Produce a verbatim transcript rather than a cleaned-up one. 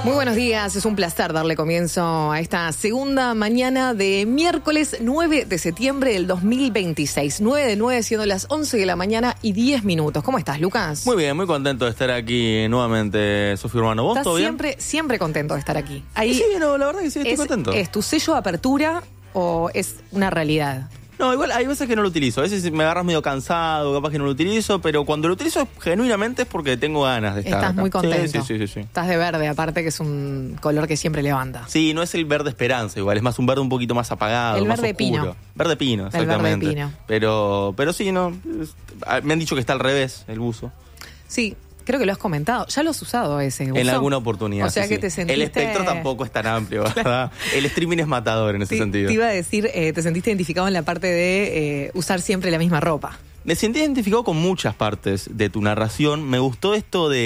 Muy buenos días, es un placer darle comienzo a esta segunda mañana de miércoles nueve de septiembre del dos mil veintiséis. nueve de nueve siendo las once de la mañana y diez minutos. ¿Cómo estás, Lucas? Muy bien, muy contento de estar aquí nuevamente, Sofía Urbano. ¿Vos todo bien? Siempre, siempre contento de estar aquí. Ahí sí, no, la verdad que sí, estoy es, contento. ¿Es tu sello de apertura o es una realidad? No, igual hay veces que no lo utilizo. A veces me agarras medio cansado, capaz que no lo utilizo, pero cuando lo utilizo genuinamente es porque tengo ganas de estar Estás acá. muy contento. Sí, sí, sí, sí. Estás de verde, aparte que es un color que siempre levanta. Sí, no es el verde esperanza igual, es más un verde un poquito más apagado, el más verde oscuro. pino. Verde pino, exactamente. El verde pino. Pero, pero sí, no. Es, me han dicho que está al revés el buzo. Sí. Creo que lo has comentado. Ya lo has usado ese buzo. En alguna oportunidad. O sea sí, que sí. te sentiste... El espectro tampoco es tan amplio, ¿verdad? El streaming es matador en ese te, sentido. Te iba a decir, eh, te sentiste identificado en la parte de eh, usar siempre la misma ropa. Me sentí identificado con muchas partes de tu narración. Me gustó esto de